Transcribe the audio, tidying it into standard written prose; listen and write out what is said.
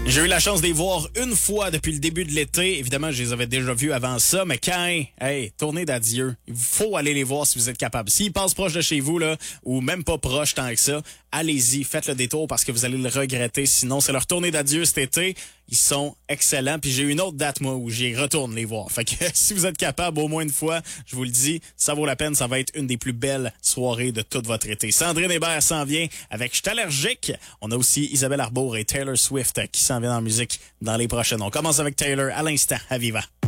J'ai eu la chance de les voir une fois depuis le début de l'été. Évidemment, je les avais déjà vus avant ça, mais quand, tournée d'adieu, il faut aller les voir si vous êtes capable. S'ils passent proche de chez vous, là, ou même pas proche tant que ça, allez-y, faites le détour parce que vous allez le regretter. Sinon, c'est leur tournée d'adieu cet été. Ils sont excellents. Puis j'ai une autre date, moi, où j'y retourne les voir. Fait que si vous êtes capable au moins une fois, je vous le dis, ça vaut la peine. Ça va être une des plus belles soirées de tout votre été. Sandrine Hébert s'en vient avec Je suis allergique. On a aussi Isabelle Arbour et Taylor Swift qui s'en vient en musique dans les prochaines. On commence avec Taylor à l'instant à Viva.